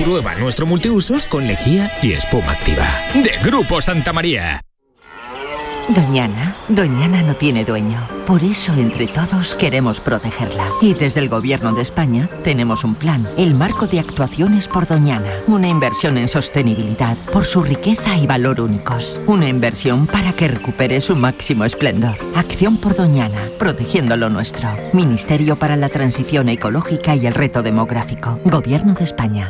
Prueba nuestro multiusos con lejía y espuma activa. De Grupo Santa María. Doñana no tiene dueño. Por eso, entre todos, queremos protegerla. Y desde el Gobierno de España tenemos un plan, el Marco de Actuaciones por Doñana. Una inversión en sostenibilidad por su riqueza y valor únicos. Una inversión para que recupere su máximo esplendor. Acción por Doñana, protegiendo lo nuestro. Ministerio para la Transición Ecológica y el Reto Demográfico. Gobierno de España.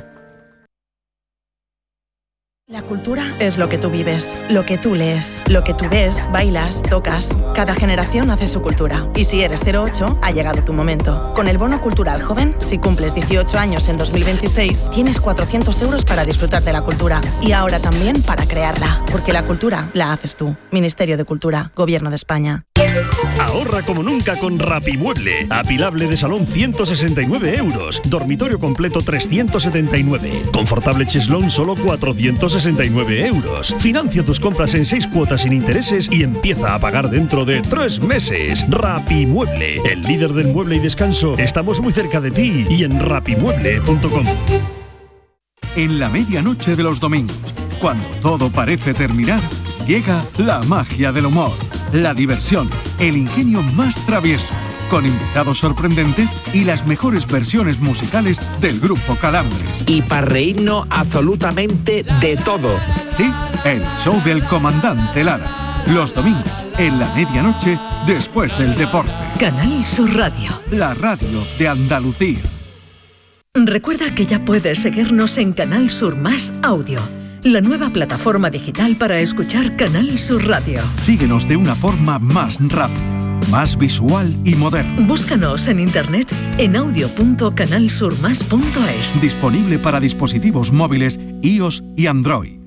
La cultura es lo que tú vives, lo que tú lees, lo que tú ves, bailas, tocas. Cada generación hace su cultura. Y si eres 08, ha llegado tu momento. Con el Bono Cultural Joven, si cumples 18 años en 2026, tienes 400 euros para disfrutar de la cultura. Y ahora también para crearla. Porque la cultura la haces tú. Ministerio de Cultura, Gobierno de España. Ahorra como nunca con Rapimueble. Apilable de salón 169 euros. Dormitorio completo 379. Confortable cheslón solo 469 euros. Financia tus compras en 6 cuotas sin intereses y empieza a pagar dentro de 3 meses. Rapimueble, el líder del mueble y descanso. Estamos muy cerca de ti y en rapimueble.com. En la medianoche de los domingos, cuando todo parece terminar, llega la magia del humor, la diversión, el ingenio más travieso, con invitados sorprendentes y las mejores versiones musicales del grupo Calambres. Y para reírnos absolutamente de todo. Sí, el show del comandante Lara. Los domingos, en la medianoche, después del deporte. Canal Sur Radio. La radio de Andalucía. Recuerda que ya puedes seguirnos en Canal Sur Más Audio, la nueva plataforma digital para escuchar Canal Sur Radio. Síguenos de una forma más rápida, más visual y moderna. Búscanos en internet en audio.canalsurmas.es. Disponible para dispositivos móviles iOS y Android.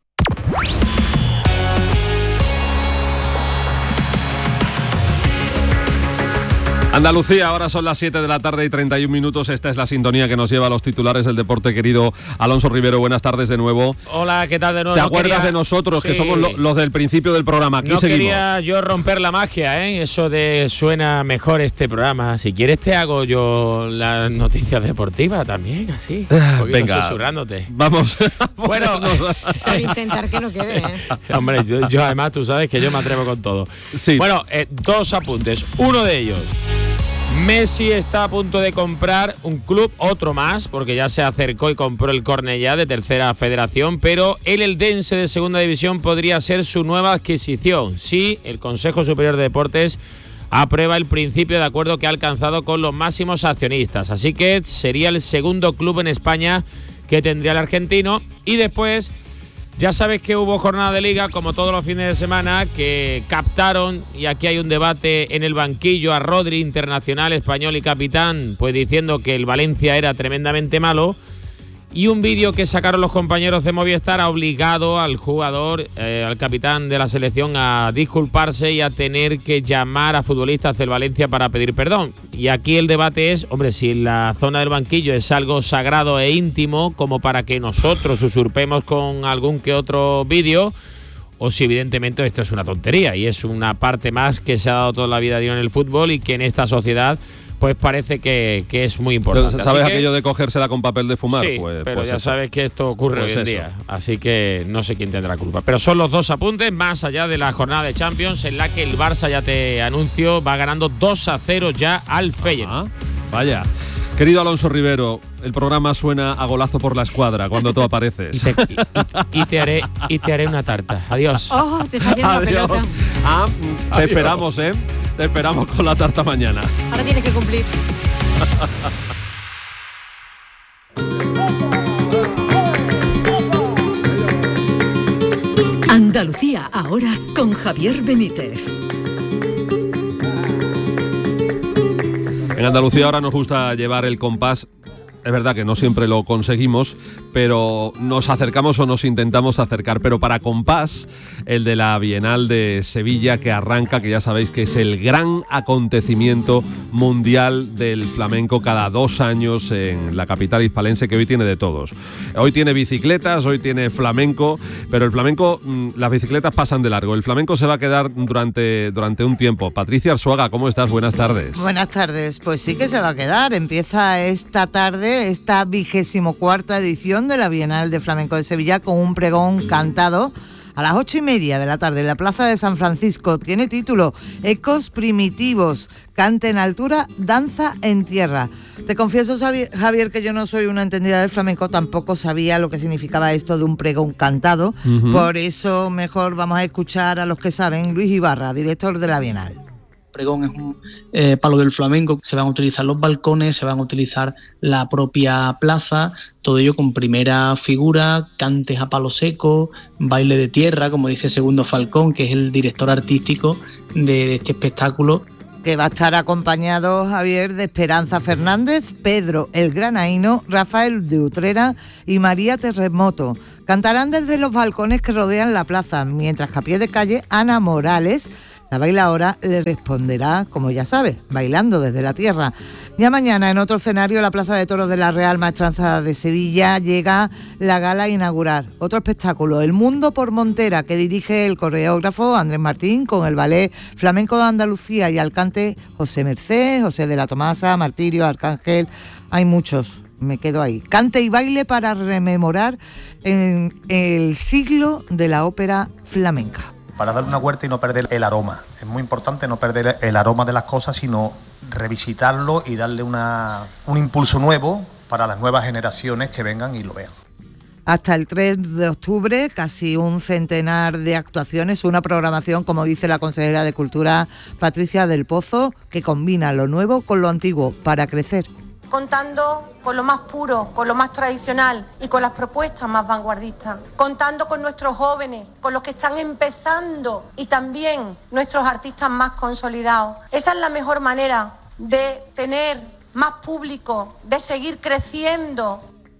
Andalucía, ahora son las 7 de la tarde y 31 minutos. Esta es la sintonía que nos lleva a los titulares del deporte, querido Alonso Rivero. Buenas tardes de nuevo. Hola, ¿qué tal de nuevo? ¿Te acuerdas de nosotros, sí, que somos los del principio del programa? Aquí no seguimos. Quería yo romper la magia, eso de suena mejor este programa. Si quieres te hago yo las noticias deportivas también, así. Venga, susurrándote. Vamos. Bueno, para intentar que no quede. Hombre, yo además, tú sabes que yo me atrevo con todo. Sí. Bueno, dos apuntes. Uno de ellos. Messi está a punto de comprar un club, otro más, porque ya se acercó y compró el Cornellá de tercera federación, pero el Eldense de segunda división podría ser su nueva adquisición. Sí, el Consejo Superior de Deportes aprueba el principio de acuerdo que ha alcanzado con los máximos accionistas. Así que sería el segundo club en España que tendría el argentino. Y después, ya sabes que hubo jornada de liga, como todos los fines de semana, que captaron, y aquí hay un debate en el banquillo, a Rodri, internacional español y capitán, pues diciendo que el Valencia era tremendamente malo. Y un vídeo que sacaron los compañeros de Movistar ha obligado al jugador, al capitán de la selección, a disculparse y a tener que llamar a futbolistas del Valencia para pedir perdón. Y aquí el debate es, hombre, si la zona del banquillo es algo sagrado e íntimo como para que nosotros usurpemos con algún que otro vídeo, o si evidentemente esto es una tontería y es una parte más que se ha dado toda la vida en el fútbol y que en esta sociedad pues parece que es muy importante. ¿Sabes aquello de cogérsela con papel de fumar? Sí, pero ya eso. sabes que esto ocurre hoy en día. Así que no sé quién tendrá culpa. Pero son los dos apuntes, más allá de la jornada de Champions, en la que el Barça, ya te anuncio, va ganando 2-0 ya al Feyenoord. Vaya. Querido Alonso Rivero, el programa suena a golazo por la escuadra cuando tú apareces. Y te haré una tarta. Adiós. Oh, te está yendo la pelota. Te esperamos, Te esperamos con la tarta mañana. Ahora tienes que cumplir. Andalucía ahora con Javier Benítez. En Andalucía ahora nos gusta llevar el compás. Es verdad que no siempre lo conseguimos, pero nos acercamos o nos intentamos acercar. Pero para compás, el de la Bienal de Sevilla, que arranca, que ya sabéis que es el gran acontecimiento mundial del flamenco cada 2 años en la capital hispalense, que hoy tiene de todos. Hoy tiene bicicletas, hoy tiene flamenco, pero el flamenco, las bicicletas pasan de largo. El flamenco se va a quedar durante un tiempo. Patricia Arzuaga, ¿cómo estás? Buenas tardes. Buenas tardes. Pues sí que se va a quedar. Empieza esta tarde abre esta 24ª edición de la Bienal de Flamenco de Sevilla con un pregón cantado a las 8:30 de la tarde en la Plaza de San Francisco. Tiene título Ecos Primitivos, cante en altura, danza en tierra. Te confieso, Javier, que yo no soy una entendida del flamenco, tampoco sabía lo que significaba esto de un pregón cantado. Por eso mejor vamos a escuchar a los que saben. Luis Ibarra, director de la Bienal. Pregón es un palo del flamenco. Se van a utilizar los balcones, se van a utilizar la propia plaza, todo ello con primera figura, cantes a palo seco, baile de tierra, como dice Segundo Falcón, que es el director artístico de este espectáculo. Que va a estar acompañado, Javier, de Esperanza Fernández, Pedro el Granaíno, Rafael de Utrera y María Terremoto. Cantarán desde los balcones que rodean la plaza, mientras que a pie de calle Ana Morales, la bailaora, le responderá, como ya sabe, bailando desde la tierra. Ya mañana, en otro escenario, la Plaza de Toros de la Real Maestranza de Sevilla, llega la gala a inaugurar otro espectáculo, El Mundo por Montera, que dirige el coreógrafo Andrés Martín, con el Ballet Flamenco de Andalucía y al cante José Merced, José de la Tomasa, Martirio, Arcángel. Hay muchos, me quedo ahí. Cante y baile para rememorar el siglo de la ópera flamenca. Para darle una vuelta y no perder el aroma. Es muy importante no perder el aroma de las cosas, sino revisitarlo y darle un impulso nuevo para las nuevas generaciones que vengan y lo vean. Hasta el 3 de octubre, casi un centenar de actuaciones, una programación, como dice la consejera de Cultura, Patricia del Pozo, que combina lo nuevo con lo antiguo para crecer. Contando con lo más puro, con lo más tradicional y con las propuestas más vanguardistas. Contando con nuestros jóvenes, con los que están empezando y también nuestros artistas más consolidados. Esa es la mejor manera de tener más público, de seguir creciendo.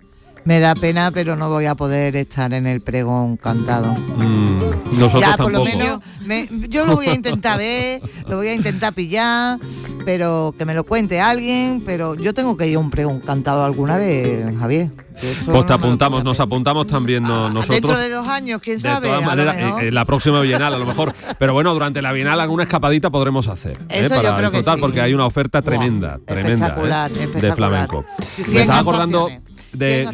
Me da pena, pero no voy a poder estar en el pregón cantado. Nosotros ya, tampoco. Por lo menos, yo lo voy a intentar ver, lo voy a intentar pillar, pero que me lo cuente alguien. Pero yo tengo que ir a un pregón cantado alguna vez, Javier. Pues te apuntamos, nos apuntamos también nosotros. Dentro de 2 años, quién sabe. De todas maneras, la próxima Bienal a lo mejor. Pero bueno, durante la Bienal alguna escapadita podremos hacer. Eso para yo creo disfrutar, que sí. Porque hay una oferta tremenda, espectacular. De flamenco. Me estaba acordando de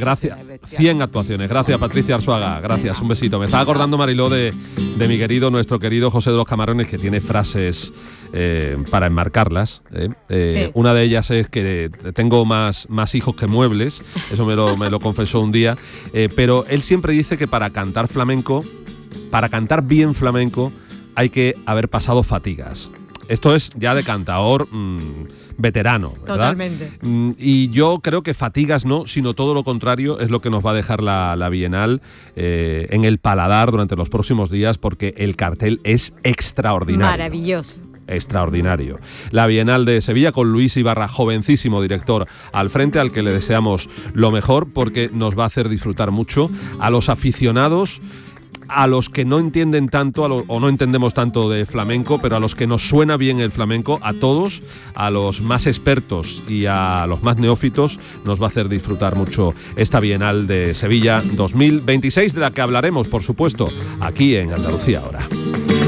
100 actuaciones. Gracias, Patricia Arzuaga. Gracias, un besito. Me estaba acordando, Mariló, de nuestro querido José de los Camarones, que tiene frases para enmarcarlas. Sí. Una de ellas es que tengo más hijos que muebles. Eso me lo confesó un día. Pero él siempre dice que para cantar flamenco, para cantar bien flamenco, hay que haber pasado fatigas. Esto es ya de cantador veterano, ¿verdad? Totalmente. Y yo creo que fatigas no, sino todo lo contrario es lo que nos va a dejar la Bienal en el paladar durante los próximos días, porque el cartel es extraordinario. Maravilloso. Extraordinario. La Bienal de Sevilla con Luis Ibarra, jovencísimo director al frente, al que le deseamos lo mejor, porque nos va a hacer disfrutar mucho a los aficionados, a los que no entienden tanto o no entendemos tanto de flamenco, pero a los que nos suena bien el flamenco, a todos, a los más expertos y a los más neófitos, nos va a hacer disfrutar mucho esta Bienal de Sevilla 2026, de la que hablaremos, por supuesto, aquí en Andalucía Ahora.